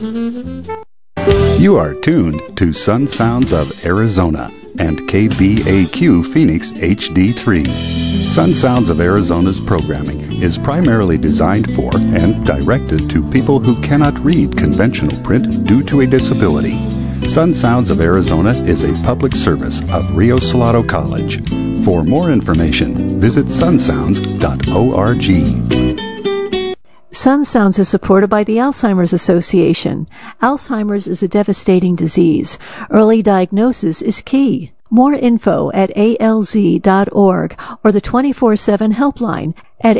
You are tuned to Sun Sounds of Arizona and KBAQ Phoenix HD3. Sun Sounds of Arizona's programming is primarily designed for and directed to people who cannot read conventional print due to a disability. Sun Sounds of Arizona is a public service of Rio Salado College. For more information, visit sunsounds.org. Sun Sounds is supported by the Alzheimer's Association. Alzheimer's is a devastating disease. Early diagnosis is key. More info at alz.org or the 24/7 helpline at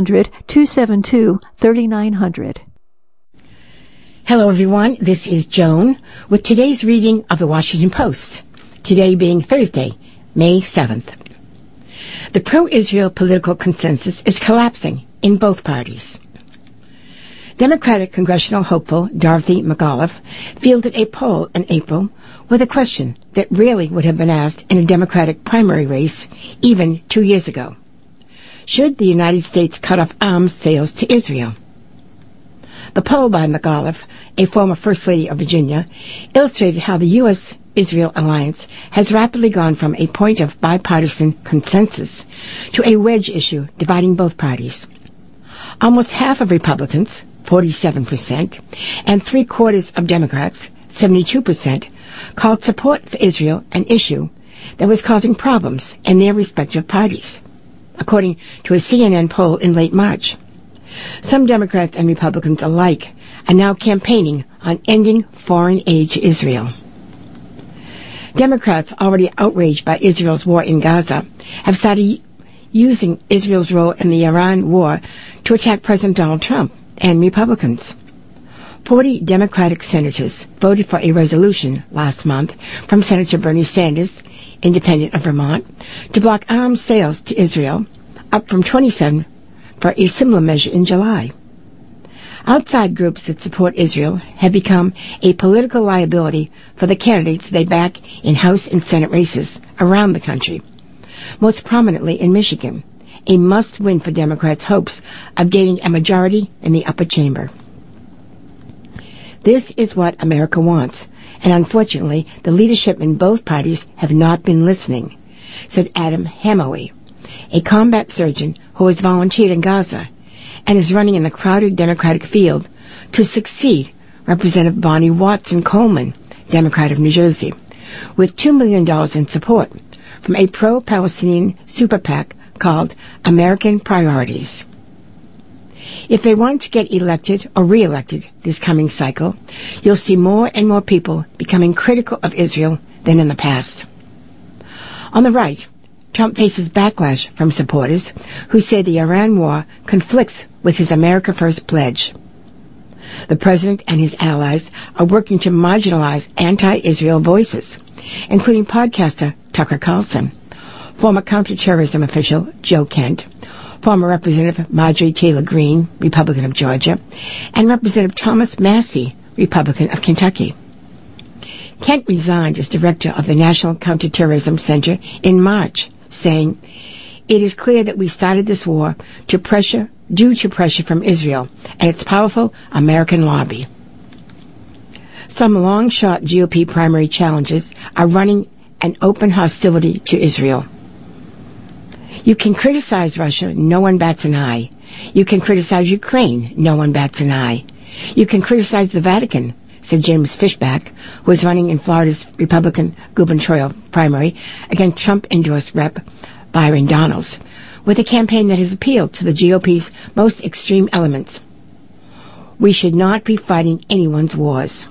800-272-3900. Hello everyone, this is Joan with today's reading of the Washington Post, today being Thursday, May 7th. The pro-Israel political consensus is collapsing in both parties. Democratic congressional hopeful Dorothy McAuliffe fielded a poll in April with a question that rarely would have been asked in a Democratic primary race even 2 years ago. Should the United States cut off arms sales to Israel? The poll by McAuliffe, a former First Lady of Virginia, illustrated how the U.S.-Israel alliance has rapidly gone from a point of bipartisan consensus to a wedge issue dividing both parties. Almost half of Republicans, 47%, and three-quarters of Democrats, 72%, called support for Israel an issue that was causing problems in their respective parties, according to a CNN poll in late March. Some Democrats and Republicans alike are now campaigning on ending foreign aid to Israel. Democrats, already outraged by Israel's war in Gaza, have started using Israel's role in the Iran war to attack President Donald Trump and Republicans. 40 Democratic senators voted for a resolution last month from Senator Bernie Sanders, independent of Vermont, to block arms sales to Israel, up from 27 for a similar measure in July. Outside groups that support Israel have become a political liability for the candidates they back in House and Senate races around the country, most prominently in Michigan, a must-win for Democrats' hopes of gaining a majority in the upper chamber. This is what America wants, and unfortunately, the leadership in both parties have not been listening, said Adam Hamowy, a combat surgeon who has volunteered in Gaza and is running in the crowded Democratic field to succeed Representative Bonnie Watson Coleman, Democrat of New Jersey, with $2 million in support from a pro-Palestinian super PAC called American Priorities. If they want to get elected or re-elected this coming cycle, you'll see more and more people becoming critical of Israel than in the past. On the right, Trump faces backlash from supporters who say the Iran war conflicts with his America First pledge. The president and his allies are working to marginalize anti-Israel voices, including podcaster Tucker Carlson, former counterterrorism official Joe Kent, former Representative Marjorie Taylor Greene, Republican of Georgia, and Representative Thomas Massie, Republican of Kentucky. Kent resigned as director of the National Counterterrorism Center in March, saying, "It is clear that we started this war due to pressure from Israel and its powerful American lobby." Some long-shot GOP primary challengers are running an open hostility to Israel. You can criticize Russia, no one bats an eye. You can criticize Ukraine, no one bats an eye. You can criticize the Vatican, said James Fishback, who is running in Florida's Republican gubernatorial primary against Trump-endorsed Rep. Byron Donalds, with a campaign that has appealed to the GOP's most extreme elements. We should not be fighting anyone's wars.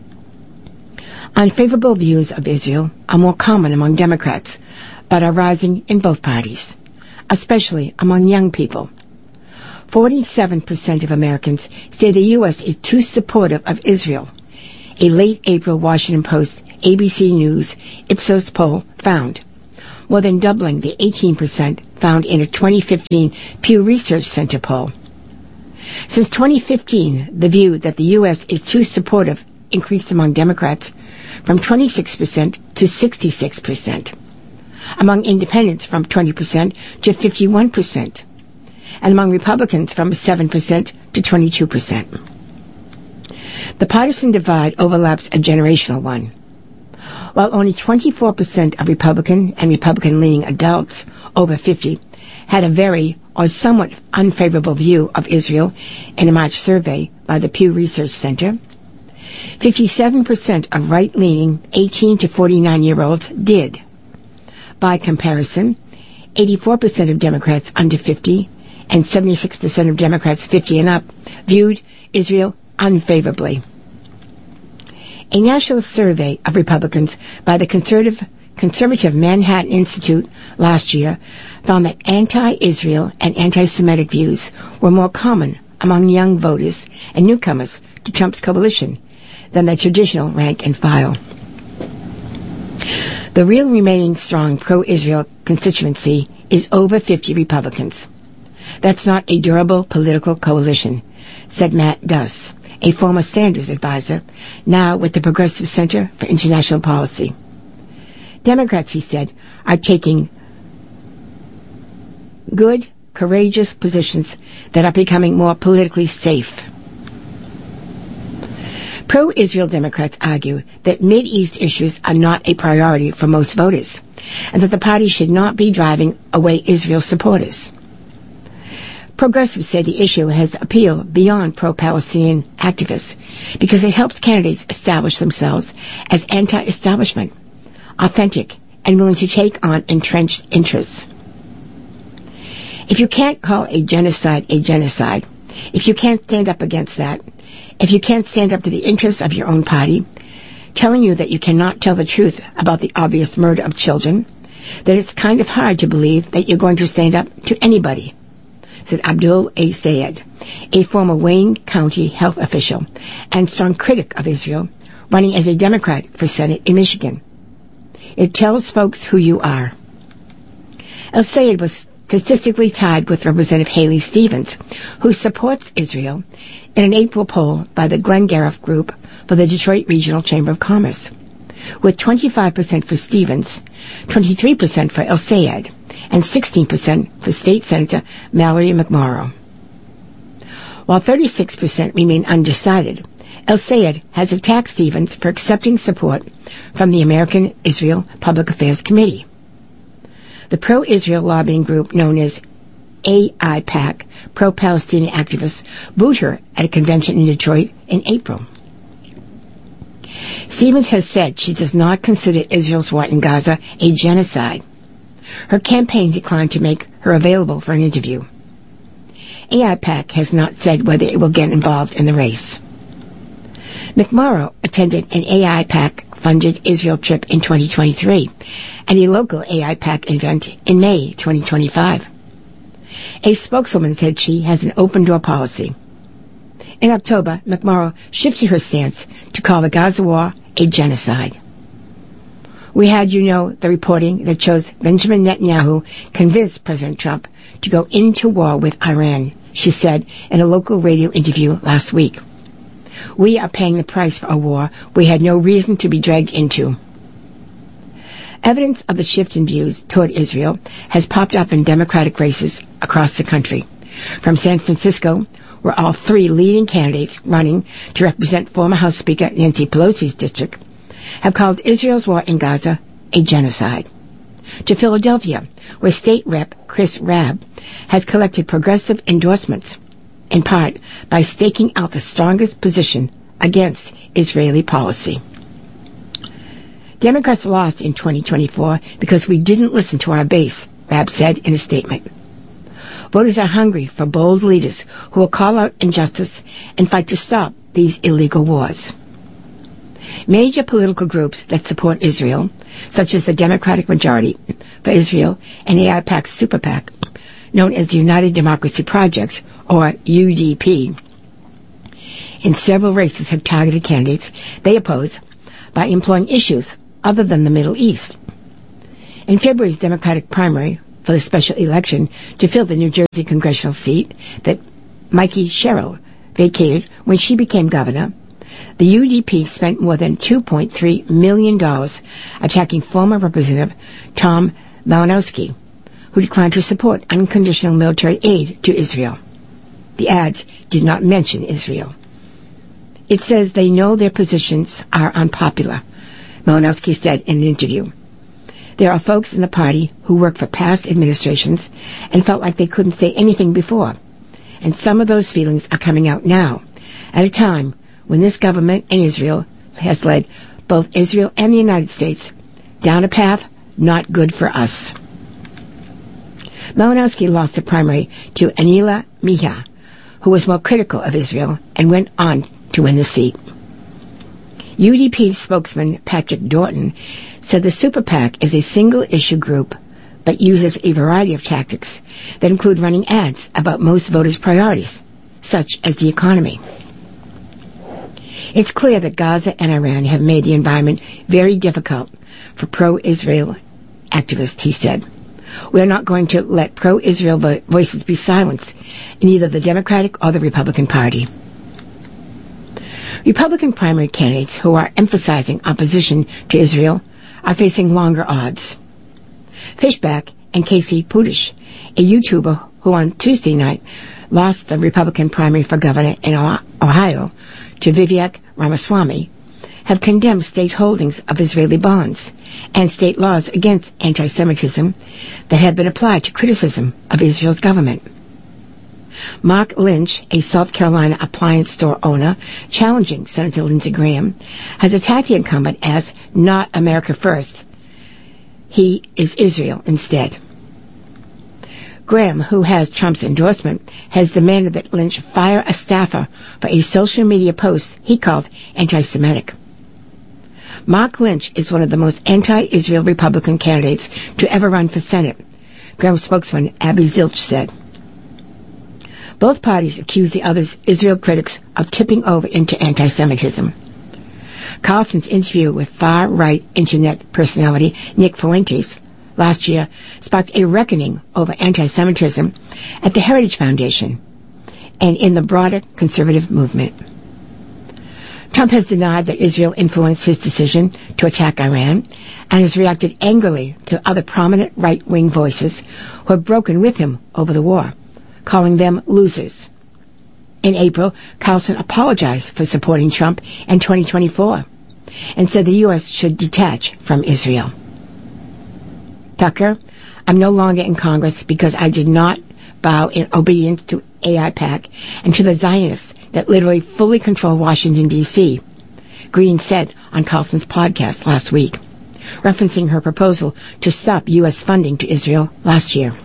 Unfavorable views of Israel are more common among Democrats, but are rising in both parties, especially among young people. 47% of Americans say the U.S. is too supportive of Israel. A late April Washington Post ABC News Ipsos poll found, more than doubling the 18% found in a 2015 Pew Research Center poll. Since 2015, the view that the U.S. is too supportive increased among Democrats from 26% to 66%, among independents from 20% to 51%, and among Republicans from 7% to 22%. The partisan divide overlaps a generational one. While only 24% of Republican and Republican-leaning adults over 50 had a very or somewhat unfavorable view of Israel in a March survey by the Pew Research Center, 57% of right-leaning 18 to 49-year-olds did. By comparison, 84% of Democrats under 50 and 76% of Democrats 50 and up viewed Israel unfavorably. A national survey of Republicans by the conservative Manhattan Institute last year found that anti-Israel and anti-Semitic views were more common among young voters and newcomers to Trump's coalition than the traditional rank and file. The real remaining strong pro-Israel constituency is over 50 Republicans. That's not a durable political coalition, said Matt Duss, a former Sanders advisor, now with the Progressive Center for International Policy. Democrats, he said, are taking good, courageous positions that are becoming more politically safe. Pro-Israel Democrats argue that Mideast issues are not a priority for most voters, and that the party should not be driving away Israel supporters. Progressives say the issue has appeal beyond pro-Palestinian activists because it helps candidates establish themselves as anti-establishment, authentic, and willing to take on entrenched interests. If you can't call a genocide, if you can't stand up against that, if you can't stand up to the interests of your own party, telling you that you cannot tell the truth about the obvious murder of children, then it's kind of hard to believe that you're going to stand up to anybody, said Abdul A. Sayed, a former Wayne County health official and strong critic of Israel, running as a Democrat for Senate in Michigan. It tells folks who you are. El Sayed was statistically tied with Representative Haley Stevens, who supports Israel, in an April poll by the Glengarriff Group for the Detroit Regional Chamber of Commerce, with 25% for Stevens, 23% for El Sayed, and 16% for State Senator Mallory McMorrow. While 36% remain undecided, El Sayed has attacked Stevens for accepting support from the American Israel Public Affairs Committee. The pro-Israel lobbying group known as AIPAC, pro-Palestinian activists, booed her at a convention in Detroit in April. Stevens has said she does not consider Israel's war in Gaza a genocide. Her campaign declined to make her available for an interview. AIPAC has not said whether it will get involved in the race. McMorrow attended an AIPAC-funded Israel trip in 2023 and a local AIPAC event in May 2025. A spokeswoman said she has an open-door policy. In October, McMorrow shifted her stance to call the Gaza war a genocide. We had, the reporting that shows Benjamin Netanyahu convinced President Trump to go into war with Iran, she said in a local radio interview last week. We are paying the price for a war we had no reason to be dragged into. Evidence of the shift in views toward Israel has popped up in Democratic races across the country. From San Francisco, where all three leading candidates running to represent former House Speaker Nancy Pelosi's district have called Israel's war in Gaza a genocide, to Philadelphia, where State Rep. Chris Rabb has collected progressive endorsements, in part by staking out the strongest position against Israeli policy. Democrats lost in 2024 because we didn't listen to our base, Rabb said in a statement. Voters are hungry for bold leaders who will call out injustice and fight to stop these illegal wars. Major political groups that support Israel, such as the Democratic Majority for Israel and AIPAC's Super PAC, known as the United Democracy Project, or UDP, in several races have targeted candidates they oppose by employing issues other than the Middle East. In February's Democratic primary for the special election to fill the New Jersey congressional seat that Mikey Sherrill vacated when she became governor, the UDP spent more than $2.3 million attacking former Representative Tom Malinowski, who declined to support unconditional military aid to Israel. The ads did not mention Israel. It says they know their positions are unpopular, Malinowski said in an interview. There are folks in the party who worked for past administrations and felt like they couldn't say anything before. And some of those feelings are coming out now, at a time when this government in Israel has led both Israel and the United States down a path not good for us. Malinowski lost the primary to Anila Miha, who was more critical of Israel and went on to win the seat. UDP spokesman Patrick Dorton said the Super PAC is a single-issue group but uses a variety of tactics that include running ads about most voters' priorities, such as the economy. It's clear that Gaza and Iran have made the environment very difficult for pro-Israel activists, he said. We are not going to let pro-Israel voices be silenced in either the Democratic or the Republican Party. Republican primary candidates who are emphasizing opposition to Israel are facing longer odds. Fishback and Casey Pudish, a YouTuber who on Tuesday night lost the Republican primary for governor in Ohio to Vivek Ramaswamy, have condemned state holdings of Israeli bonds and state laws against anti-Semitism that have been applied to criticism of Israel's government. Mark Lynch, a South Carolina appliance store owner challenging Senator Lindsey Graham, has attacked the incumbent as not America first. He is Israel instead. Graham, who has Trump's endorsement, has demanded that Lynch fire a staffer for a social media post he called anti-Semitic. Mark Lynch is one of the most anti-Israel Republican candidates to ever run for Senate, Graham spokesman Abby Zilch said. Both parties accuse the other's Israel critics of tipping over into anti-Semitism. Carlson's interview with far-right internet personality Nick Fuentes last year sparked a reckoning over anti-Semitism at the Heritage Foundation and in the broader conservative movement. Trump has denied that Israel influenced his decision to attack Iran and has reacted angrily to other prominent right-wing voices who have broken with him over the war, calling them losers. In April, Carlson apologized for supporting Trump in 2024 and said the U.S. should detach from Israel. Tucker, I'm no longer in Congress because I did not bow in obedience to AIPAC and to the Zionists that literally fully control Washington, D.C., Green said on Carlson's podcast last week, referencing her proposal to stop U.S. funding to Israel last year.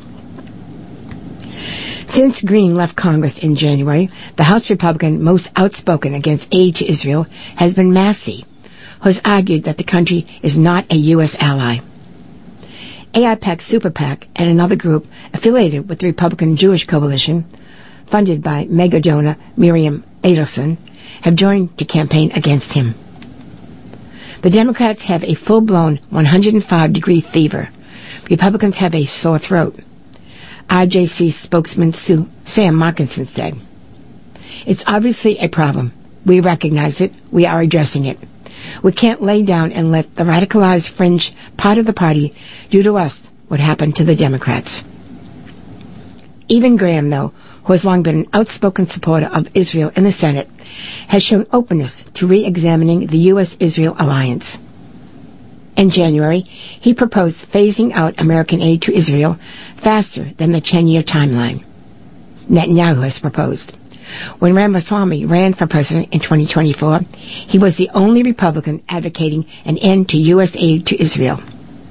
Since Green left Congress in January, the House Republican most outspoken against aid to Israel has been Massey, who has argued that the country is not a U.S. ally. AIPAC Super PAC and another group affiliated with the Republican Jewish Coalition, funded by mega donor Miriam Adelson, have joined to campaign against him. The Democrats have a full-blown 105-degree fever. Republicans have a sore throat. RJC spokesman Sam Markinson said, "It's obviously a problem. We recognize it. We are addressing it. We can't lay down and let the radicalized fringe part of the party do to us what happened to the Democrats." Even Graham, though, who has long been an outspoken supporter of Israel in the Senate, has shown openness to re-examining the U.S.-Israel alliance. In January, he proposed phasing out American aid to Israel faster than the 10-year timeline Netanyahu has proposed. When Ramaswamy ran for president in 2024, he was the only Republican advocating an end to U.S. aid to Israel.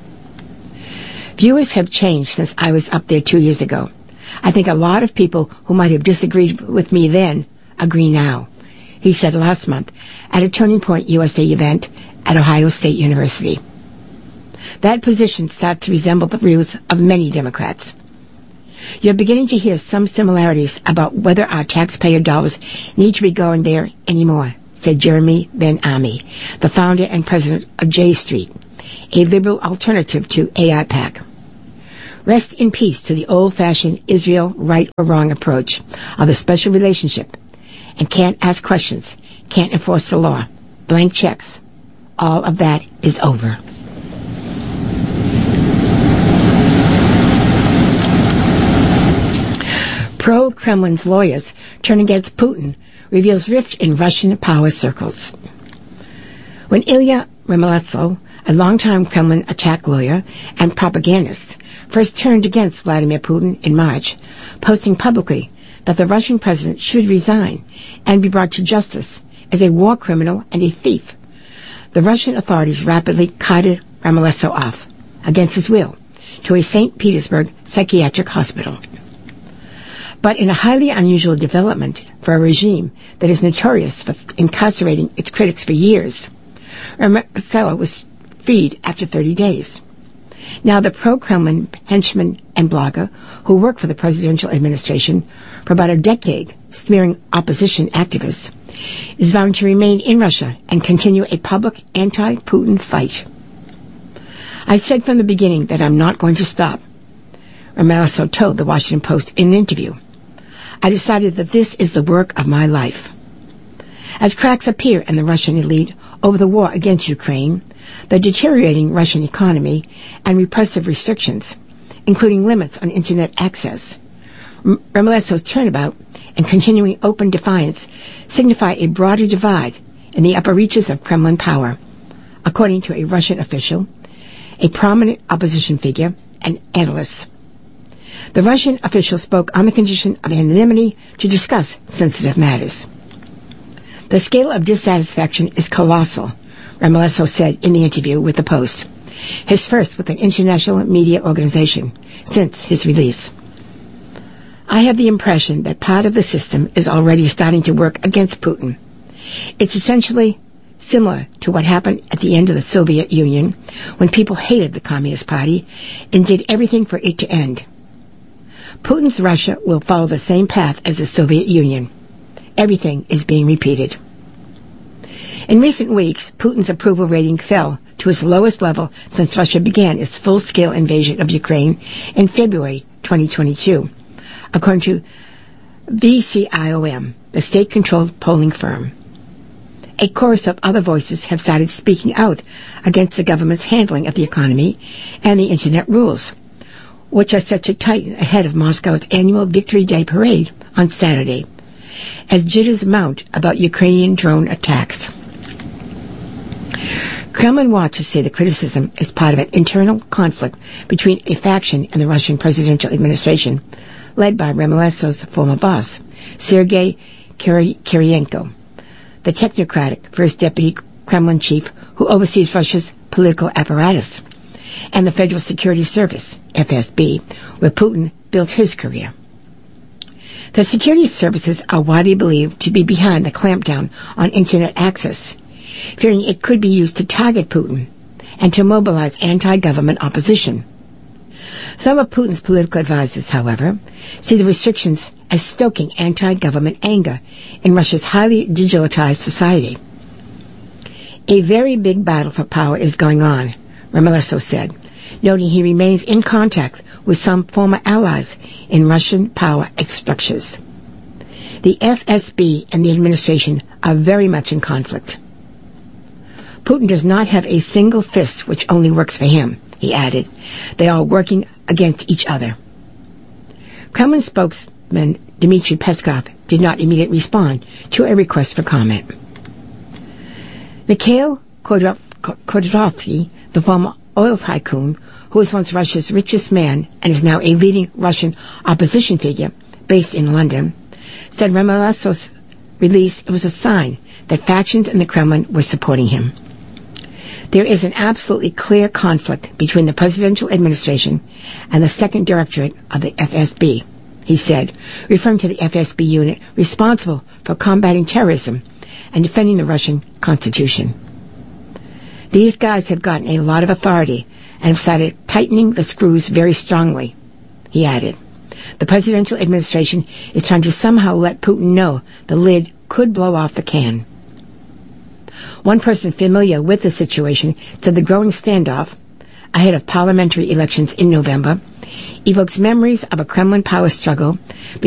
Viewers have changed since I was up there 2 years ago. I think a lot of people who might have disagreed with me then agree now, he said last month at a Turning Point USA event at Ohio State University. That position starts to resemble the views of many Democrats. You're beginning to hear some similarities about whether our taxpayer dollars need to be going there anymore, said Jeremy Ben-Ami, the founder and president of J Street, a liberal alternative to AIPAC. Rest in peace to the old-fashioned Israel right or wrong approach of a special relationship and can't ask questions, can't enforce the law, blank checks. All of that is over. Pro-Kremlin's lawyers turn against Putin reveals rift in Russian power circles. When Ilya Remolezov, a longtime Kremlin attack lawyer and propagandist, first turned against Vladimir Putin in March, posting publicly that the Russian president should resign and be brought to justice as a war criminal and a thief, the Russian authorities rapidly carted Remolezov off, against his will, to a St. Petersburg psychiatric hospital. But in a highly unusual development for a regime that is notorious for incarcerating its critics for years, Remolezov was freed after 30 days. Now the pro-Kremlin henchman and blogger who worked for the presidential administration for about a decade, smearing opposition activists, is vowing to remain in Russia and continue a public anti-Putin fight. I said from the beginning that I'm not going to stop, Remolezov told the Washington Post in an interview. I decided that this is the work of my life. As cracks appear in the Russian elite over the war against Ukraine, the deteriorating Russian economy, and repressive restrictions, including limits on Internet access, Remolezov's turnabout and continuing open defiance signify a broader divide in the upper reaches of Kremlin power, according to a Russian official, a prominent opposition figure, and analysts. The Russian official spoke on the condition of anonymity to discuss sensitive matters. The scale of dissatisfaction is colossal, Remolezov said in the interview with the Post, his first with an international media organization since his release. I have the impression that part of the system is already starting to work against Putin. It's essentially similar to what happened at the end of the Soviet Union when people hated the Communist Party and did everything for it to end. Putin's Russia will follow the same path as the Soviet Union. Everything is being repeated. In recent weeks, Putin's approval rating fell to its lowest level since Russia began its full-scale invasion of Ukraine in February 2022, according to VCIOM, the state-controlled polling firm. A chorus of other voices have started speaking out against the government's handling of the economy and the Internet rules, which are set to tighten ahead of Moscow's annual Victory Day parade on Saturday, as jitters mount about Ukrainian drone attacks. Kremlin watchers say the criticism is part of an internal conflict between a faction in the Russian presidential administration, led by Remolezov's former boss, Sergei Kiriyenko, the technocratic first deputy Kremlin chief who oversees Russia's political apparatus, and the Federal Security Service, FSB, where Putin built his career. The security services are widely believed to be behind the clampdown on Internet access, fearing it could be used to target Putin and to mobilize anti-government opposition. Some of Putin's political advisors, however, see the restrictions as stoking anti-government anger in Russia's highly digitalized society. A very big battle for power is going on, Remolezov said, noting he remains in contact with some former allies in Russian power structures. The FSB and the administration are very much in conflict. Putin does not have a single fist which only works for him, he added. They are working against each other. Kremlin spokesman Dmitry Peskov did not immediately respond to a request for comment. Mikhail Khodorkovsky, the former oil tycoon, who was once Russia's richest man and is now a leading Russian opposition figure based in London, said Remolezov's release was a sign that factions in the Kremlin were supporting him. There is an absolutely clear conflict between the presidential administration and the second directorate of the FSB, he said, referring to the FSB unit responsible for combating terrorism and defending the Russian Constitution. These guys have gotten a lot of authority and have started tightening the screws very strongly, he added. The presidential administration is trying to somehow let Putin know the lid could blow off the can. One person familiar with the situation said the growing standoff ahead of parliamentary elections in November evokes memories of a Kremlin power struggle